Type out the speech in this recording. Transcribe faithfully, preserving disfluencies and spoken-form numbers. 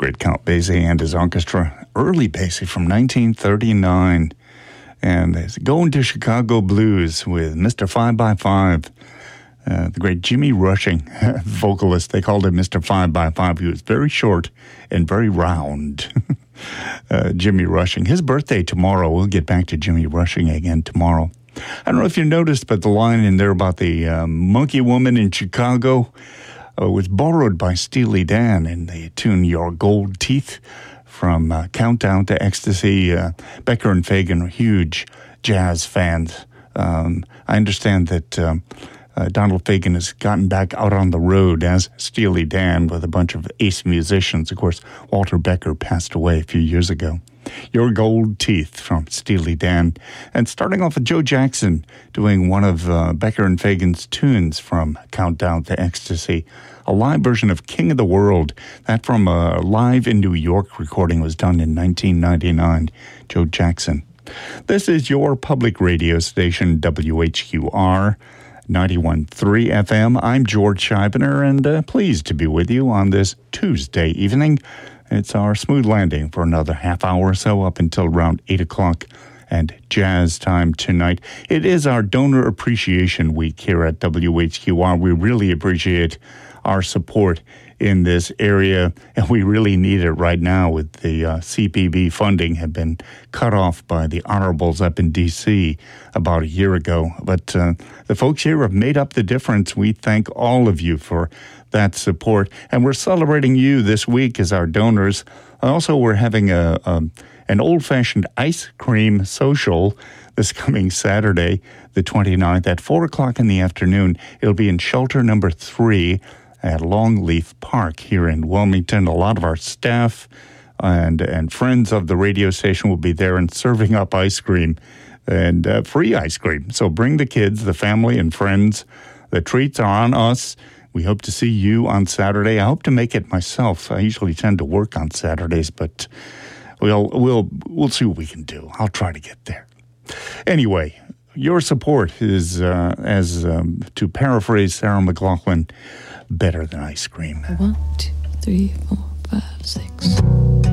great Count Basie and his orchestra, early Basie from nineteen thirty-nine. And it's Going to Chicago Blues with Mister Five by Five. Uh, the great Jimmy Rushing, vocalist. They called him Mister Five by Five. He was very short and very round. uh, Jimmy Rushing. His birthday tomorrow. We'll get back to Jimmy Rushing again tomorrow. I don't know if you noticed, but the line in there about the uh, monkey woman in Chicago uh, was borrowed by Steely Dan in the tune Your Gold Teeth from uh, Countdown to Ecstasy. Uh, Becker and Fagan are huge jazz fans. Um, I understand that um, uh, Donald Fagen has gotten back out on the road as Steely Dan with a bunch of ace musicians. Of course, Walter Becker passed away a few years ago. Your Gold Teeth from Steely Dan. And starting off with Joe Jackson doing one of uh, Becker and Fagen's tunes from Countdown to Ecstasy, a live version of King of the World. That from a Live in New York recording was done in nineteen ninety-nine. Joe Jackson. This is your public radio station, W H Q R, ninety-one point three F M. I'm George Scheibner, and uh, pleased to be with you on this Tuesday evening. It's our smooth landing for another half hour or so up until around eight o'clock and jazz time tonight. It is our Donor Appreciation Week here at W H Q R. We really appreciate our support in this area, and we really need it right now with the uh, C P B funding had been cut off by the honorables up in D C about a year ago. But uh, the folks here have made up the difference. We thank all of you for that support, and we're celebrating you this week as our donors. Also, we're having a, a an old-fashioned ice cream social this coming Saturday, the twenty-ninth, at four o'clock in the afternoon. It'll be in shelter number three at Longleaf Park here in Wilmington. A lot of our staff and and friends of the radio station will be there and serving up ice cream and uh, free ice cream. So bring the kids, the family, and friends. The treats are on us. We hope to see you on Saturday. I hope to make it myself. I usually tend to work on Saturdays, but we'll we'll we'll see what we can do. I'll try to get there. Anyway, your support is, uh, as um, to paraphrase Sarah McLachlan, better than ice cream. One, two, three, four, five, six.